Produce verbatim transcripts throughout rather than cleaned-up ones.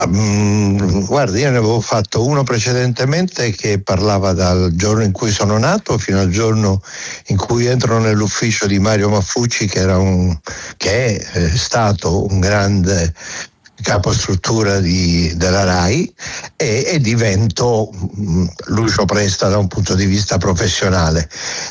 Mm, guarda, io ne avevo fatto uno precedentemente che parlava dal giorno in cui sono nato fino al giorno in cui entro nell'ufficio di Mario Maffucci, che era un che è, è stato un grande capostruttura di, della RAI, e, e divento mh, Lucio Presta da un punto di vista professionale.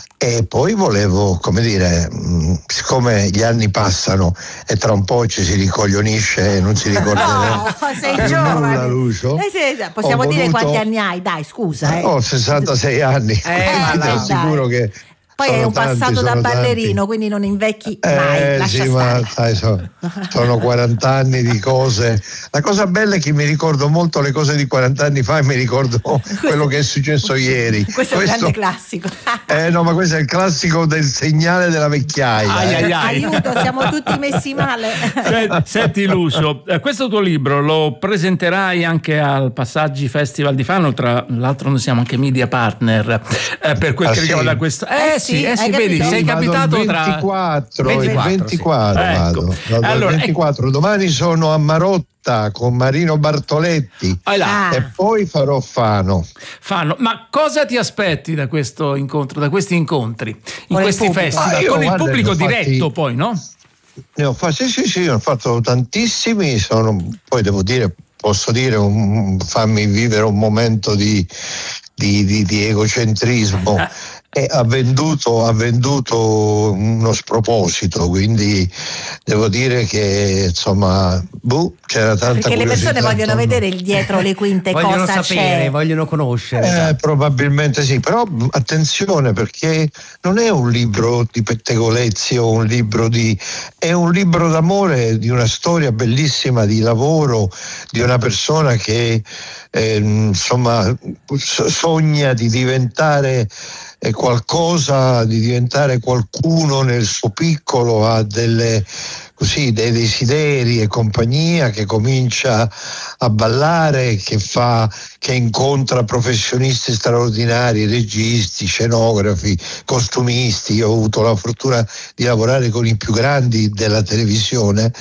E poi volevo, come dire, mh, siccome gli anni passano e tra un po' ci si ricoglionisce e non si ricorderà No, sei più giovane. nulla, Lucio. Eh sì, possiamo Ho dire voluto- quanti anni hai, dai, scusa. Eh. Ho sessantasei anni, Eh, quindi ma ti dai. assicuro che Poi sono hai un tanti, passato da sono ballerino, tanti. quindi non invecchi mai, Eh lascia sì, stare. ma sai, so- sono quaranta anni di cose. La cosa bella è che mi ricordo molto le cose di quaranta anni fa e mi ricordo quello che è successo ieri. Questo è un grande classico. Eh no, ma questo è il classico del segnale della vecchiaia. Ai, eh. ai, ai. Aiuto, siamo tutti messi male. Senti, senti Lucio, eh, questo tuo libro lo presenterai anche al Passaggi Festival di Fano, tra l'altro noi siamo anche media partner eh, per quel Ah, che sì? riguarda questo. Eh, Eh sì, sì, eh sì, hai vedi, capito? sei Vado capitato il tra ventiquattro, ventiquattro, il ventiquattro sì. vado, Ecco. vado Allora, il ventiquattro. Domani sono a Marotta con Marino Bartoletti Vai là. Ah. e poi farò Fano. Fanno, ma cosa ti aspetti da questo incontro, da questi incontri, in Con il questi pubblico? festival, Ah, io, con il guarda, pubblico ne ho fatti- diretto poi, no? Ne ho fatto, sì, sì, sì, ne ho fatto tantissimi, sono, poi devo dire, posso dire, un, fammi vivere un momento di, di, di, di egocentrismo. E ha venduto, ha venduto uno sproposito, quindi devo dire che insomma, boh, c'era tanta Perché le persone curiosità vogliono intorno. vedere il dietro le quinte, Vogliono cosa sapere, c'è. vogliono conoscere. Eh, probabilmente sì, però mh, attenzione, perché non è un libro di pettegolezzi o un libro di è un libro d'amore, di una storia bellissima di lavoro di una persona che eh, insomma s- sogna di diventare eh, qualcosa, di diventare qualcuno nel suo piccolo, ha delle così dei desideri e compagnia, che comincia a ballare, che fa che incontra professionisti straordinari, registi, scenografi, costumisti. Io ho avuto la fortuna di lavorare con i più grandi della televisione.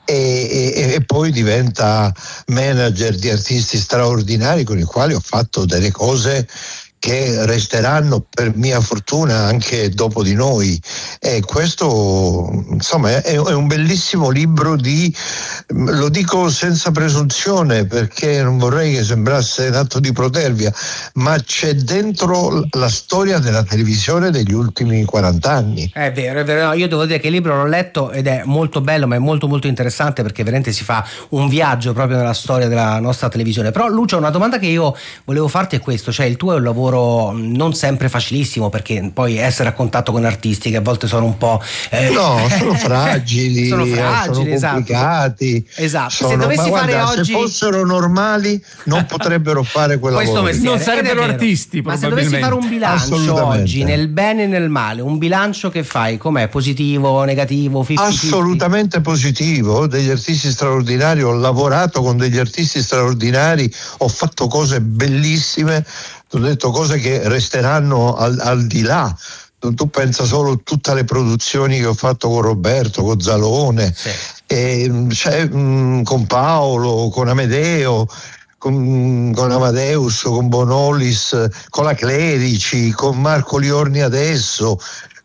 E, e, e poi diventa manager di artisti straordinari con i quali ho fatto delle cose che resteranno per mia fortuna anche dopo di noi, e questo insomma è, è un bellissimo libro di, lo dico senza presunzione perché non vorrei che sembrasse un atto di protervia, ma c'è dentro la storia della televisione degli ultimi quaranta anni. È vero, è vero. No, io devo dire che il libro l'ho letto ed è molto bello, ma è molto molto interessante, perché veramente si fa un viaggio proprio nella storia della nostra televisione. Però Lucio, una domanda che io volevo farti è questo, cioè il tuo è un lavoro non sempre facilissimo, perché poi essere a contatto con artisti che a volte sono un po' eh, no, sono fragili, sono fragili, sono complicati, esatto. sono, Se dovessi ma fare guarda, oggi, se fossero normali non potrebbero fare quel questo lavoro. mestiere, Non sarebbero ed è vero. artisti, ma se dovessi fare un bilancio Assolutamente. oggi, nel bene e nel male, un bilancio che fai, com'è? Positivo, negativo, cinquanta cinquanta? Assolutamente positivo, degli artisti straordinari, ho lavorato con degli artisti straordinari, ho fatto cose bellissime, ho detto cose che resteranno al, al di là. Tu, tu pensa solo a tutte le produzioni che ho fatto con Roberto, con Zalone, Sì. e, cioè, mh, con Paolo, con Amedeo, con, con Amadeus, con Bonolis, con la Clerici, con Marco Liorni adesso,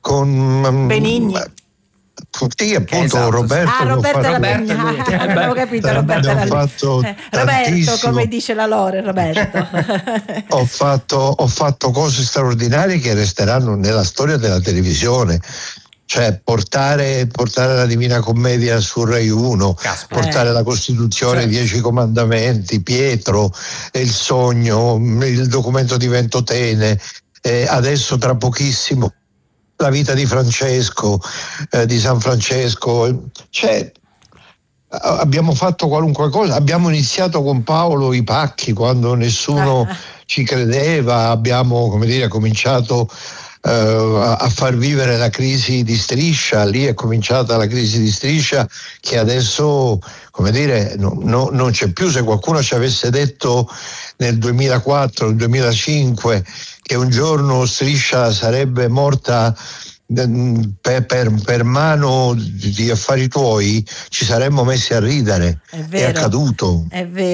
con Benigni. Sì, appunto, esatto, Roberto. Ah, che ho Roberto fatto- era Roberto è lui. Benigni. Avevo capito, Eh, Roberto ne ho era lui. fatto Eh, Roberto, tantissimo. come dice la Lore, Roberto. Ho fatto, ho fatto cose straordinarie che resteranno nella storia della televisione. Cioè portare, portare la Divina Commedia su Rai uno, Caspita. portare Eh. la Costituzione, i Certo. Dieci Comandamenti, Pietro, e il Sogno, il documento di Ventotene, eh, adesso tra pochissimo la vita di Francesco, eh, di San Francesco. Cioè, a- abbiamo fatto qualunque cosa, abbiamo iniziato con Paolo i pacchi quando nessuno ci credeva, abbiamo, come dire, cominciato eh, a, a far vivere la crisi di Striscia, lì è cominciata la crisi di Striscia che adesso, come dire, no- no- non c'è più. Se qualcuno ci avesse detto nel duemilaquattro, nel duemilacinque che un giorno Striscia sarebbe morta per, per, per mano di affari tuoi, ci saremmo messi a ridere. È vero. È accaduto. È vero.